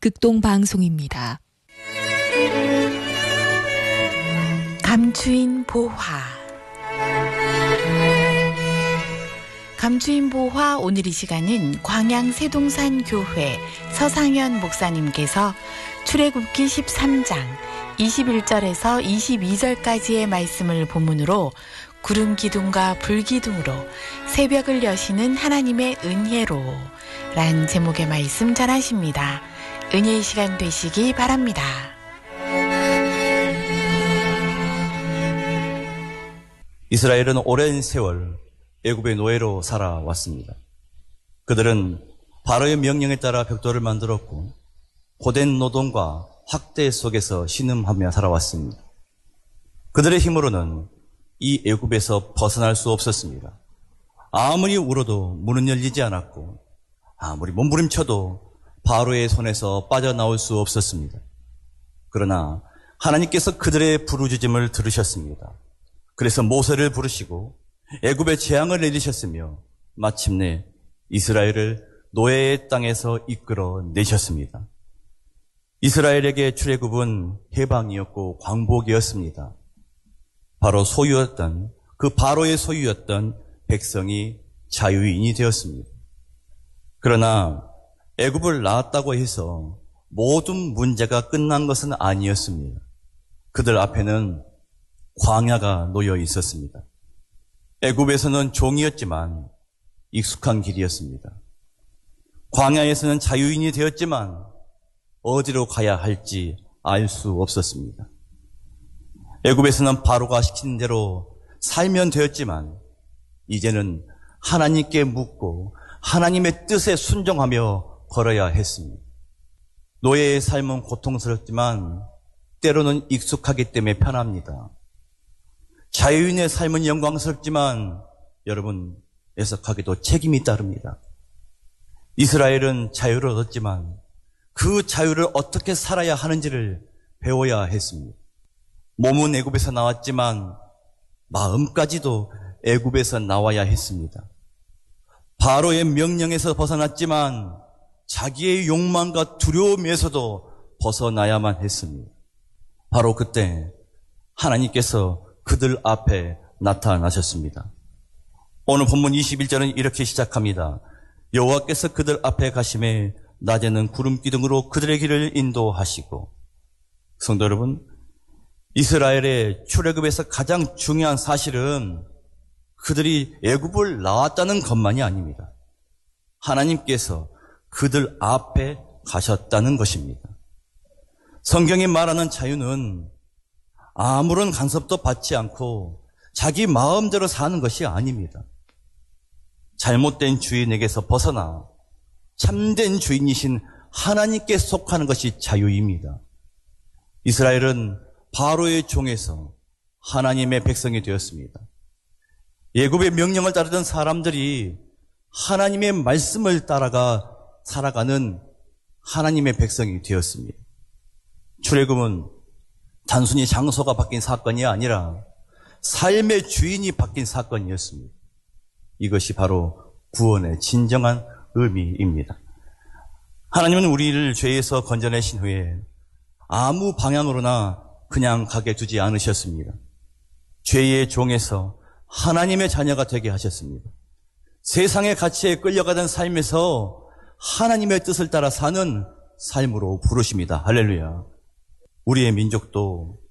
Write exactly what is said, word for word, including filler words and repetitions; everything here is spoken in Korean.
극동방송입니다. 감추인 보화. 감추인 보화 오늘 이 시간은 광양 세동산 교회 서상현 목사님께서 출애굽기 십삼 장 이십일 절에서 이십이 절까지의 말씀을 본문으로 구름 기둥과 불 기둥으로 새벽을 여시는 하나님의 은혜로 란 제목의 말씀 전하십니다. 은혜의 시간 되시기 바랍니다. 이스라엘은 오랜 세월 애굽의 노예로 살아왔습니다. 그들은 바로의 명령에 따라 벽돌을 만들었고 고된 노동과 학대 속에서 신음하며 살아왔습니다. 그들의 힘으로는 이 애굽에서 벗어날 수 없었습니다. 아무리 울어도 문은 열리지 않았고 아무리 몸부림쳐도 바로의 손에서 빠져나올 수 없었습니다. 그러나 하나님께서 그들의 부르짖음을 들으셨습니다. 그래서 모세를 부르시고 애굽의 재앙을 내리셨으며 마침내 이스라엘을 노예의 땅에서 이끌어 내셨습니다. 이스라엘에게 출애굽은 해방이었고 광복이었습니다. 바로 소유였던 그 바로의 소유였던 백성이 자유인이 되었습니다. 그러나 애굽을 나왔다고 해서 모든 문제가 끝난 것은 아니었습니다. 그들 앞에는 광야가 놓여 있었습니다. 애굽에서는 종이었지만 익숙한 길이었습니다. 광야에서는 자유인이 되었지만 어디로 가야 할지 알 수 없었습니다. 애굽에서는 바로가 시키는 대로 살면 되었지만 이제는 하나님께 묻고 하나님의 뜻에 순종하며 걸어야 했습니다. 노예의 삶은 고통스럽지만 때로는 익숙하기 때문에 편합니다. 자유인의 삶은 영광스럽지만 여러분 애석하게도 책임이 따릅니다. 이스라엘은 자유를 얻었지만 그 자유를 어떻게 살아야 하는지를 배워야 했습니다. 몸은 애굽에서 나왔지만 마음까지도 애굽에서 나와야 했습니다. 바로의 명령에서 벗어났지만 자기의 욕망과 두려움에서도 벗어나야만 했습니다. 바로 그때 하나님께서 그들 앞에 나타나셨습니다. 오늘 본문 이십일 절은 이렇게 시작합니다. 여호와께서 그들 앞에 가심에 낮에는 구름 기둥으로 그들의 길을 인도하시고. 성도 여러분, 이스라엘의 출애굽에서 가장 중요한 사실은 그들이 애굽을 나왔다는 것만이 아닙니다. 하나님께서 그들 앞에 가셨다는 것입니다. 성경이 말하는 자유는 아무런 간섭도 받지 않고 자기 마음대로 사는 것이 아닙니다. 잘못된 주인에게서 벗어나 참된 주인이신 하나님께 속하는 것이 자유입니다. 이스라엘은 바로의 종에서 하나님의 백성이 되었습니다. 애굽의 명령을 따르던 사람들이 하나님의 말씀을 따라가 살아가는 하나님의 백성이 되었습니다. 출애굽은 단순히 장소가 바뀐 사건이 아니라 삶의 주인이 바뀐 사건이었습니다. 이것이 바로 구원의 진정한 의미입니다. 하나님은 우리를 죄에서 건져내신 후에 아무 방향으로나 그냥 가게 두지 않으셨습니다. 죄의 종에서 하나님의 자녀가 되게 하셨습니다. 세상의 가치에 끌려가던 삶에서 하나님의 뜻을 따라 사는 삶으로 부르십니다. 할렐루야. 우리의 민족도